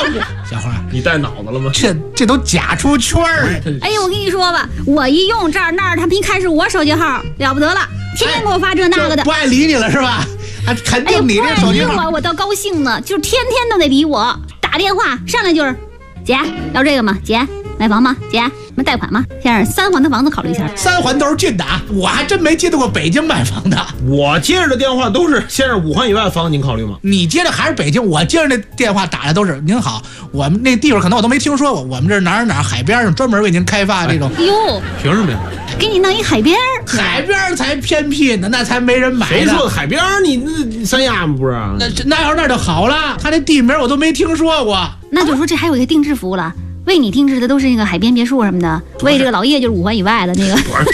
小花， 你带脑子了吗？ 这都假出圈儿。 哎呀，我跟你说吧，我一用这儿那儿，他们一看是我手机号，了不得了，天天给我发这那个的， 不爱理你了是吧？肯定你这手机号。 不爱理我倒高兴呢，就是天天都得理我，打电话上来就是姐要这个吗？姐买房吗？姐们贷款吗？先生3环的房子考虑一下。 3环都是近的啊，我还真没接到过北京买房的。 我接着的电话都是先生5环以外的房，您考虑吗？ 你接着还是北京，我接着那电话打的都是您好，我们那地方可能我都没听说过，我们这哪儿海边上专门为您开发这种。 哎呦， 凭什么呀？ 给你弄一海边， 海边才偏僻呢，那才没人买呢。 谁说的海边？你那三亚吗？不是？ 那要是那就好了，他那地名我都没听说过。 那就说这还有一个定制服务了。为你定制的都是那个海边别墅什么的，为这个老叶就是5环以外的那个。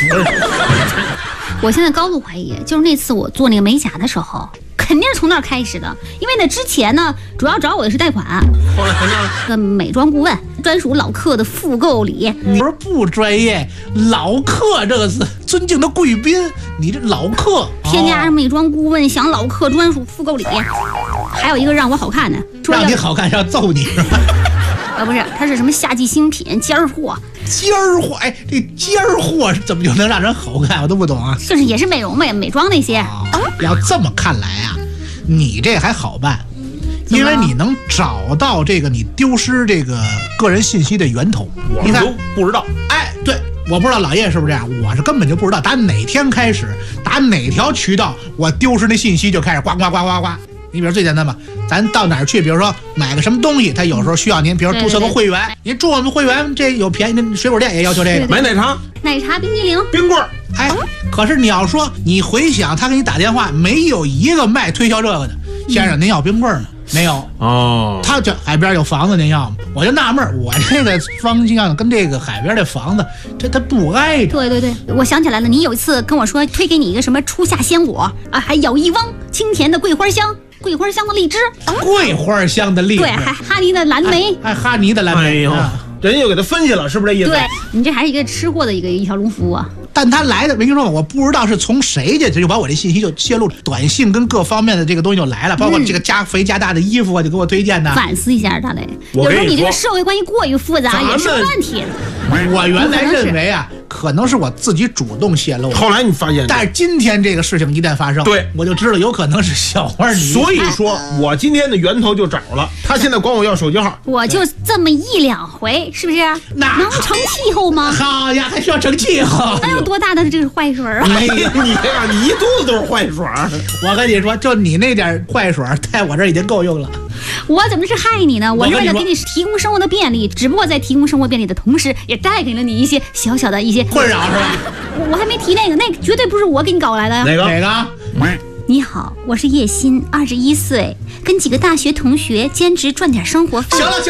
我现在高度怀疑，就是那次我做那个美甲的时候，肯定是从那儿开始的。因为那之前呢，主要找我的是贷款， 后来呢？ 美妆顾问，专属老客的复购礼。 你说不专业，老客这个是尊敬的贵宾，你这老客添加美妆顾问享老客专属复购礼，还有一个让我好看的， 让你好看是要揍你是吧？ 不是，它是什么夏季新品尖儿货？ 尖儿货，哎，这尖儿货怎么就能让人好看？我都不懂啊。 就是也是美容美妆那些。 要这么看来啊，你这还好办，因为你能找到这个你丢失这个个人信息的源头。 我们都不知道。 哎，对，我不知道老叶是不是这样，我是根本就不知道，打哪天开始，打哪条渠道，我丢失那信息就开始呱呱呱呱呱。你比如最简单吧，咱到哪儿去，比如说买个什么东西，他有时候需要您，比如注册个会员，您注我们会员，这有便宜，那水果店也要求这个。 买奶茶、 冰激凌、 冰棍儿。 哎，可是你要说你回想，他给你打电话，没有一个卖推销这个的。先生，您要冰棍儿吗？没有哦。 他这海边有房子，您要吗？我就纳闷，我这个方向跟这个海边的房子，它不挨着。 对，我想起来了，你有一次跟我说推给你一个什么初夏鲜果啊，还有一汪清甜的桂花香。桂花香的荔枝， 桂花香的荔枝， 对，还哈尼的蓝莓， 还哈尼的蓝莓。 哎呦，人家又给他分析了，是不是这意思？ 对，你这还是一个吃货的一条龙服务啊。 但他来的没听说过，我不知道是从谁家，就把我这信息就泄露了，短信跟各方面的这个东西就来了，包括这个加肥加大的衣服啊，就给我推荐的。 反思一下，大雷， 有时候你这个社会关系过于复杂也是问题。 我原来认为啊，可能是我自己主动泄露， 后来你发现， 但是今天这个事情一旦发生， 对， 我就知道有可能是小花你。 所以说我今天的源头就找了，他现在管我要手机号， 我就这么1-2回，是不是？能成气候吗？ 好呀，还需要成气候？ 那有多大的这个坏水啊？ 哎呀，你这样，你一肚子都是坏水。 我跟你说，就你那点坏水，在我这儿已经够用了。 我怎么是害你呢？我是为了给你提供生活的便利，只不过在提供生活便利的同时，也带给了你一些小小的一些困扰，是吧？ 我还没提那个绝对不是我给你搞来的。 哪个？ 你好，我是叶欣，21岁，跟几个大学同学兼职赚点生活费。 行了，不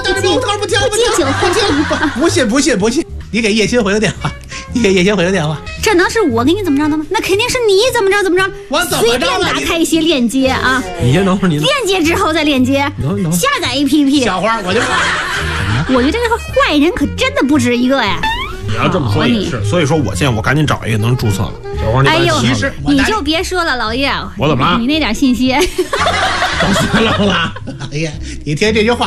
信，你给叶欣回个电话。 这能是我给你怎么着的吗？那肯定是你怎么着。 我怎么着？ 随便打开一些链接啊！ 你先等会儿，你链接之后再链接，下载 APP。 小花，我觉得这个坏人可真的不止一个呀。 你要这么说也是，所以说我现在我赶紧找一个能注册的。小花， 哎呦， 其实你就别说了，老叶， 我怎么了？ 你那点信息， 搞死了。 哎呀，你听这句话。